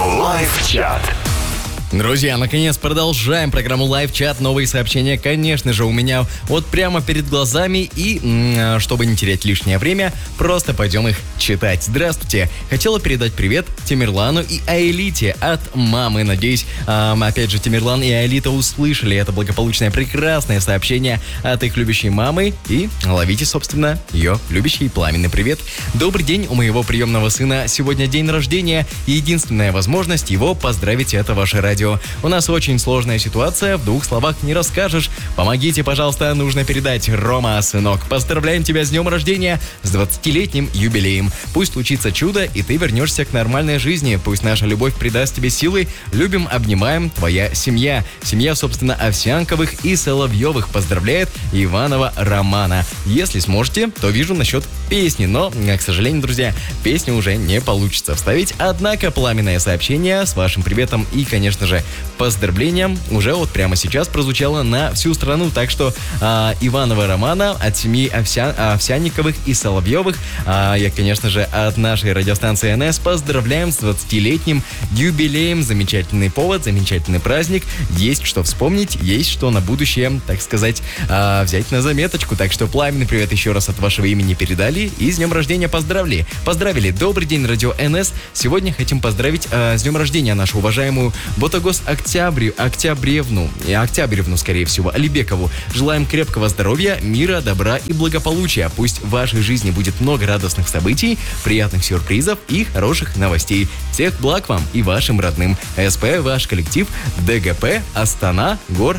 Лайв-чат. Друзья, наконец продолжаем программу Лайв-чат. Новые сообщения, конечно же, у меня вот прямо перед глазами. И, чтобы не терять лишнее время, просто пойдем их читать. Здравствуйте. Хотела передать привет Тимирлану и Аэлите от мамы. Надеюсь, опять же, Тимирлан и Аэлита услышали это благополучное, прекрасное сообщение от их любящей мамы. И ловите, собственно, ее любящий и пламенный привет. Добрый день, у моего приемного сына сегодня день рождения. И единственная возможность его поздравить — это ваше радио. У нас очень сложная ситуация, в 2 словах не расскажешь. Помогите, пожалуйста, нужно передать. Рома, сынок, поздравляем тебя с днем рождения, с 20-летним юбилеем. Пусть случится чудо, и ты вернешься к нормальной жизни. Пусть наша любовь придаст тебе силы. Любим, обнимаем, твоя семья. Семья, собственно, Овсянковых и Соловьевых поздравляет Иванова Романа. Если сможете, то вижу насчет песни, но, к сожалению, друзья, песню уже не получится вставить. Однако пламенное сообщение с вашим приветом и, конечно же, поздравлением уже вот прямо сейчас прозвучало на всю страну. Так что Иванова Романа от семьи Овсянниковых и Соловьевых, я, конечно же, от нашей радиостанции НС поздравляем с 20-летним юбилеем. Замечательный повод, замечательный праздник. Есть что вспомнить, есть что на будущее, так сказать, взять на заметочку. Так что пламенный привет еще раз от вашего имени передали и с днем рождения поздравили. Добрый день, радио НС. Сегодня хотим поздравить с днем рождения нашу уважаемую Ботагос Октябревну, скорее всего, Алибекову. Желаем крепкого здоровья, мира, добра и благополучия. Пусть в вашей жизни будет много радостных событий, приятных сюрпризов и хороших новостей. Всех благ вам и вашим родным. СП, ваш коллектив, ДГП, Астана, ГОР,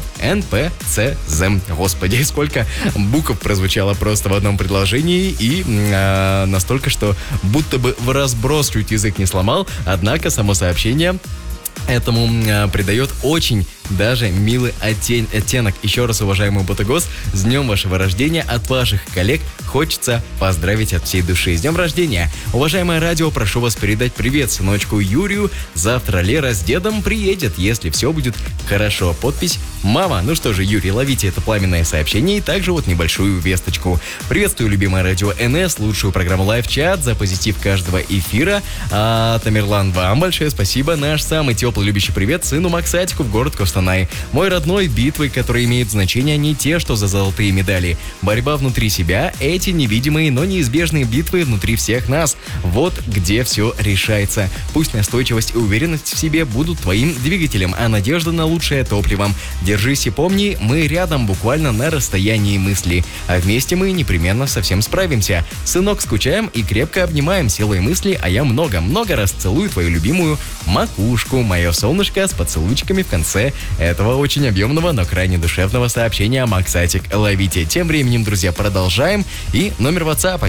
НПЦЗ. Господи, сколько букв прозвучало просто в одном предложении, и настолько, что будто бы в разброс чуть язык не сломал. Однако само сообщение этому придает очень даже милый оттенок. Еще раз, уважаемый Ботагос, с днем вашего рождения от ваших коллег хочется поздравить от всей души. С днем рождения! Уважаемое радио, прошу вас передать привет сыночку Юрию. Завтра Лера с дедом приедет, если все будет хорошо. Подпись «Мама». Ну что же, Юрий, ловите это пламенное сообщение и также вот небольшую весточку. Приветствую, любимое радио НС, лучшую программу Лайв-чат за позитив каждого эфира. Тамерлан, вам большое спасибо. Наш самый теплый любящий привет сыну Максатику в город Костанай. Мой родной, битвы, которые имеют значение не те, что за золотые медали. Борьба внутри себя, эти невидимые, но неизбежные битвы внутри всех нас. Вот где все решается. Пусть настойчивость и уверенность в себе будут твоим двигателем, а надежда на лучшее топливом. Держись и помни, мы рядом, буквально на расстоянии мысли. А вместе мы непременно со всем справимся. Сынок, скучаем и крепко обнимаем силой мысли, а я много-много раз целую твою любимую макушку, мое солнышко, с поцелуйчиками в конце этого очень объемного, но крайне душевного сообщения. Максатик, ловите. Тем временем, друзья, продолжаем. И номер WhatsApp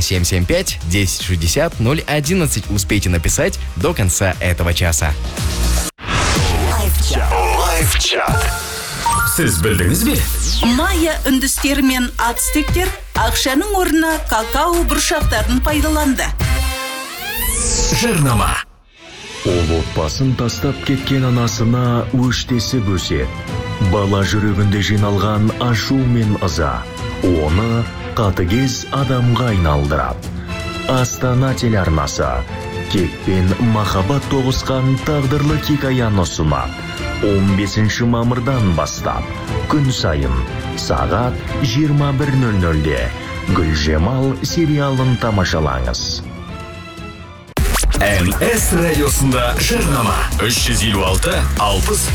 775-1060-011. Успейте написать до конца этого часа. Лайв-чат. Сіз білдіңіз бе? Майя үндістері мен ацтектер ақшаның орнына какао бұршақтарын пайдаланды. Жарнама. Ол отбасын тастап кеткен анасына өштесіп өсет. Бала жүрегінде жиналған ашу мен ыза оны қатыгез адамға айналдырады. Астана телеарнасы кек пен махаббат тоғысқан тағдырлы хикаяны ұсынады. 15 мамырдан бастап күн сайын сағат 21:00-де Гүлжемал сериалын тамашалаңыз. НС радиосында жарнама 356 60